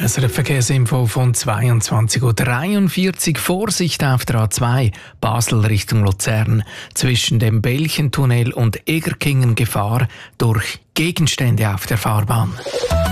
SRF Verkehrsinfo von 22:43 Uhr. Vorsicht auf der A2 Basel Richtung Luzern. Zwischen dem Belchentunnel und Egerkingen Gefahr durch Gegenstände auf der Fahrbahn.